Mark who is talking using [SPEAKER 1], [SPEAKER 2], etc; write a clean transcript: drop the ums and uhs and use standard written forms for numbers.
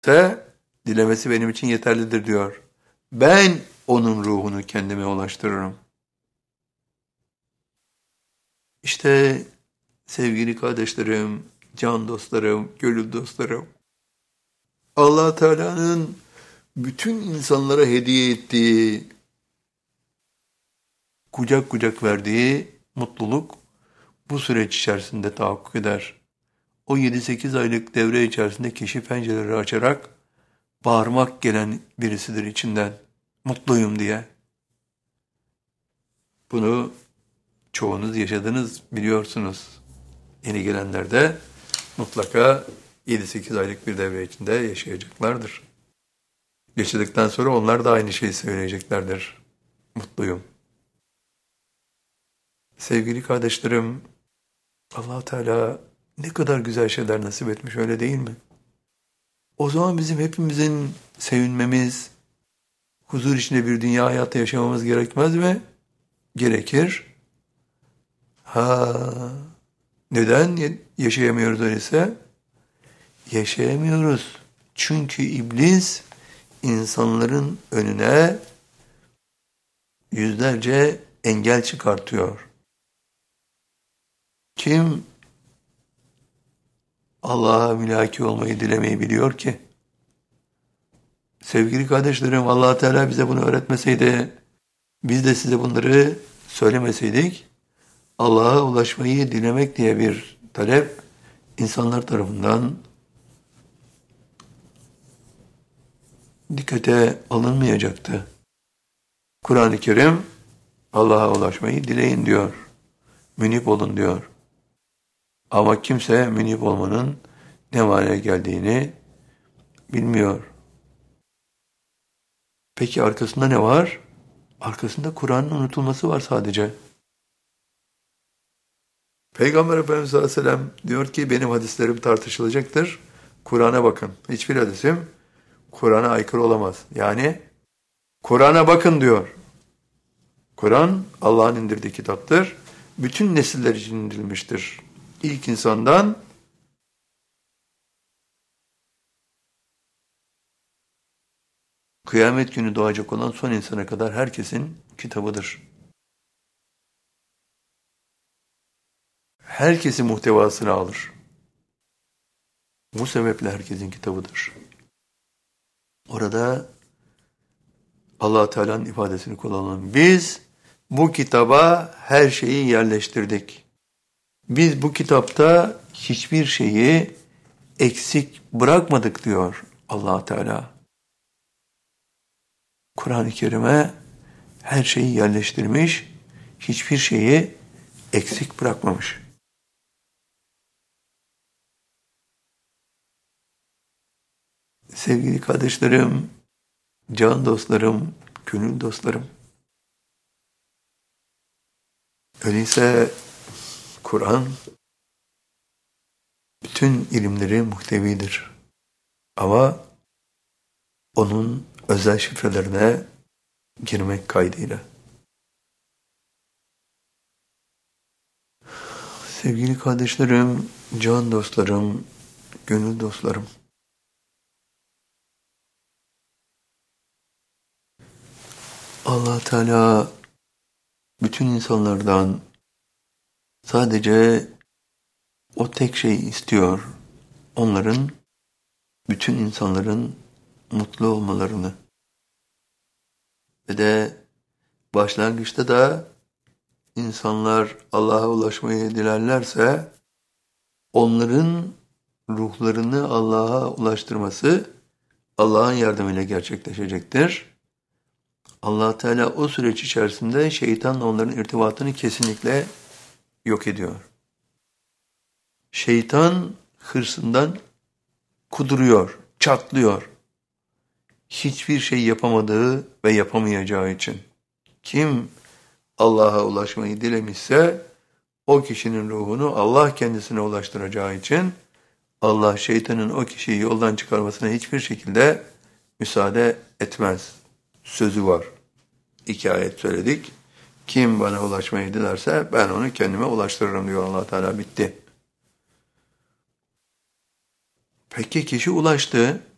[SPEAKER 1] dilemesi benim için yeterlidir diyor. Ben onun ruhunu kendime ulaştırırım. İşte sevgili kardeşlerim, can dostlarım, gönül dostlarım, Allah Teala'nın bütün insanlara hediye ettiği, kucak kucak verdiği mutluluk bu süreç içerisinde tahakkuk eder. O 7-8 aylık devre içerisinde keşif pencereleri açarak bağırmak gelen birisidir içinden. Mutluyum diye. Bunu çoğunuz yaşadınız, biliyorsunuz. Yeni gelenler de mutlaka 7-8 aylık bir devre içinde yaşayacaklardır. Yaşadıktan sonra onlar da aynı şeyi söyleyeceklerdir. Mutluyum. Sevgili kardeşlerim, Allah Teala ne kadar güzel şeyler nasip etmiş, öyle değil mi? O zaman bizim hepimizin sevinmemiz, huzur içinde bir dünya hayatı yaşamamız gerekmez mi? Gerekir. Neden yaşayamıyoruz öyleyse? Yaşayamıyoruz. Çünkü iblis insanların önüne yüzlerce engel çıkartıyor. Kim Allah'a mülaki olmayı dilemeyi biliyor ki? Sevgili kardeşlerim, Allah Teala bize bunu öğretmeseydi, biz de size bunları söylemeseydik, Allah'a ulaşmayı dilemek diye bir talep insanlar tarafından dikkate alınmayacaktı. Kur'an-ı Kerim Allah'a ulaşmayı dileyin diyor. Münip olun diyor. Ama kimse münip olmanın ne manaya geldiğini bilmiyor. Peki arkasında ne var? Arkasında Kur'an'ın unutulması var sadece. Peygamber Efendimiz sallallahu aleyhi ve sellem diyor ki benim hadislerim tartışılacaktır. Kur'an'a bakın. Hiçbir hadisim Kur'an'a aykırı olamaz. Yani Kur'an'a bakın diyor. Kur'an Allah'ın indirdiği kitaptır. Bütün nesiller için indirilmiştir. İlk insandan kıyamet günü doğacak olan son insana kadar herkesin kitabıdır. Herkesin muhtevasını alır. Bu sebeple herkesin kitabıdır. Orada Allah Teala'nın ifadesini kullanalım. Biz bu kitaba her şeyi yerleştirdik. Biz bu kitapta hiçbir şeyi eksik bırakmadık diyor Allah Teala. Kur'an-ı Kerim'e her şeyi yerleştirmiş, hiçbir şeyi eksik bırakmamış. Sevgili kardeşlerim, can dostlarım, gönül dostlarım. Öyleyse Kur'an bütün ilimleri muhtevidir. Ama onun özel şifrelerine girmek kaydıyla. Sevgili kardeşlerim, can dostlarım, gönül dostlarım. Allah Teala bütün insanlardan sadece o tek şeyi istiyor. Onların, bütün insanların mutlu olmalarını. Ve de başlangıçta da insanlar Allah'a ulaşmayı dilerlerse onların ruhlarını Allah'a ulaştırması Allah'ın yardımıyla gerçekleşecektir. Allah Teala o süreç içerisinde şeytanla onların irtibatını kesinlikle yok ediyor. Şeytan hırsından kuduruyor, çatlıyor. Hiçbir şey yapamadığı ve yapamayacağı için. Kim Allah'a ulaşmayı dilemişse o kişinin ruhunu Allah kendisine ulaştıracağı için Allah şeytanın o kişiyi yoldan çıkarmasına hiçbir şekilde müsaade etmez. Sözü var. 2 ayet söyledik. Kim bana ulaşmayı dilerse ben onu kendime ulaştırırım diyor Allah Teala, bitti. Peki kişi ulaştı.